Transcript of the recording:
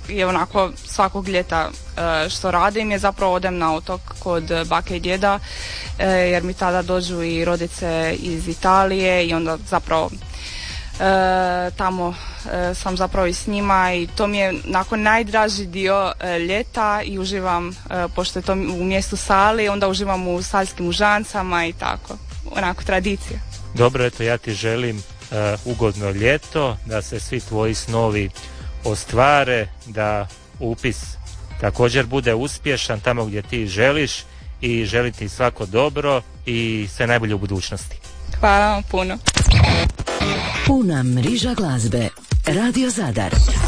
je onako svakog ljeta što radim je zapravo odem na otok kod bake i djeda, jer mi tada dođu i rodice iz Italije i onda zapravo tamo sam zapravo i s njima i to mi je nakon najdraži dio ljeta i uživam, pošto je to u mjestu Sali, onda uživam u saljskim užancama i tako, onako tradicija. Dobro, eto ja ti želim ugodno ljeto, da se svi tvoji snovi ostvare, da upis također bude uspješan tamo gdje ti želiš i želim ti svako dobro i sve najbolje u budućnosti. Hvala vam puno. Puna mriža glazbe. Radio Zadar.